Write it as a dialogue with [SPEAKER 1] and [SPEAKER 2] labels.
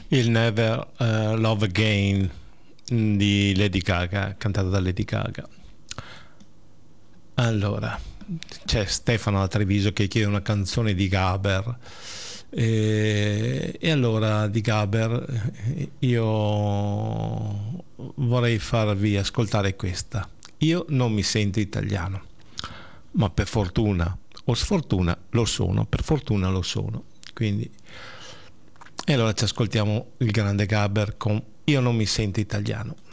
[SPEAKER 1] Il Never Love Again di Lady Gaga, cantato da Lady Gaga. Allora, c'è Stefano da Treviso che chiede una canzone di Gaber. E allora di Gaber io vorrei farvi ascoltare questa. Io non mi sento italiano, ma per fortuna o sfortuna lo sono, per fortuna lo sono. Quindi, e allora ci ascoltiamo il grande Gaber con Io non mi sento italiano.